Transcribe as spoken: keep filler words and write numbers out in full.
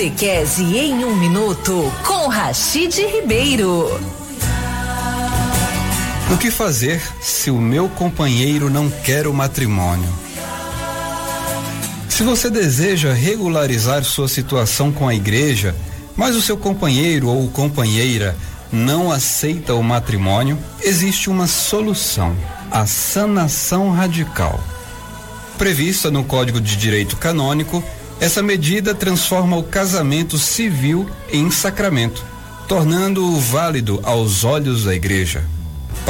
Catequese em um minuto com Rachid Ribeiro. O que fazer se o meu companheiro não quer o matrimônio? Se você deseja regularizar sua situação com a igreja, mas o seu companheiro ou companheira não aceita o matrimônio, existe uma solução: a sanação radical. Prevista no Código de Direito Canônico, essa medida transforma o casamento civil em sacramento, tornando-o válido aos olhos da igreja.